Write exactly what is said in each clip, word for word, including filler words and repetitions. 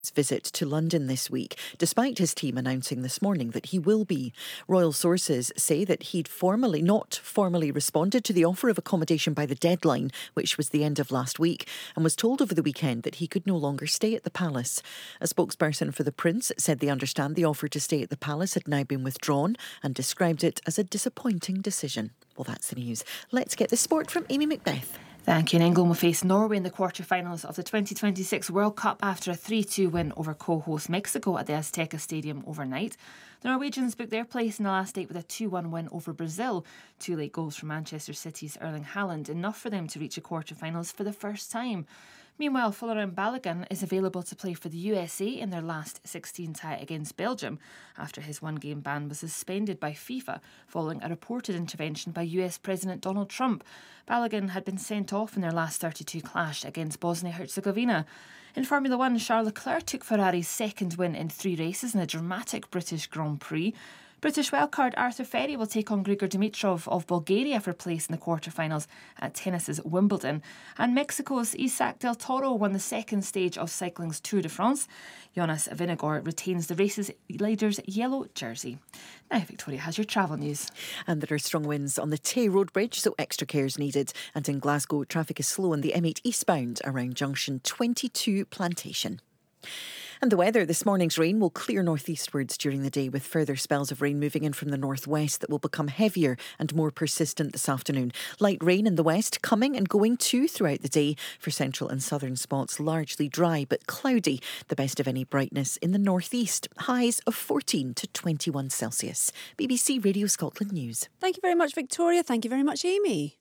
visit to London this week, despite his team announcing this morning that he will be. Royal sources say that he'd formally not formally responded to the offer of accommodation by the deadline, which was the end of last week, and was told over the weekend that he could no longer stay at the palace. A spokesperson for the Prince said they understand the offer to stay at the palace had now been withdrawn and described it as a disappointing decision. Well, that's the news. Let's get the sport from Amy Macbeth. Thank you. And England will face Norway in the quarter-finals of the twenty twenty-six World Cup after a three two win over co-host Mexico at the Azteca Stadium overnight. The Norwegians booked their place in the last eight with a two one win over Brazil. Two late goals from Manchester City's Erling Haaland, enough for them to reach a quarter-finals for the first time. Meanwhile, Folarin Balogun is available to play for the U S A in their last sixteen tie against Belgium after his one-game ban was suspended by FIFA following a reported intervention by U S President Donald Trump. Balogun had been sent off in their last thirty-two clash against Bosnia-Herzegovina. In Formula One, Charles Leclerc took Ferrari's second win in three races in a dramatic British Grand Prix. British wildcard Arthur Ferry will take on Grigor Dimitrov of Bulgaria for place in the quarterfinals at tennis's Wimbledon. And Mexico's Isaac Del Toro won the second stage of cycling's Tour de France. Jonas Vingegaard retains the race's leader's yellow jersey. Now, Victoria has your travel news. And there are strong winds on the Tay Road Bridge, so extra care is needed. And in Glasgow, traffic is slow on the M eight eastbound around junction twenty-two Plantation. And the weather, this morning's rain will clear northeastwards during the day with further spells of rain moving in from the northwest that will become heavier and more persistent this afternoon. Light rain in the west coming and going too throughout the day. For central and southern spots, largely dry but cloudy. The best of any brightness in the northeast. Highs of fourteen to twenty-one Celsius. B B C Radio Scotland News. Thank you very much, Victoria. Thank you very much, Amy.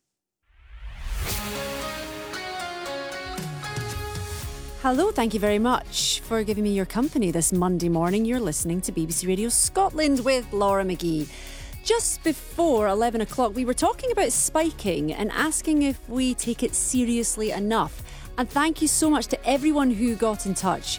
Hello, thank you very much for giving me your company this Monday morning. You're listening to B B C Radio Scotland with Laura McGee. Just before eleven o'clock, we were talking about spiking and asking if we take it seriously enough. And thank you so much to everyone who got in touch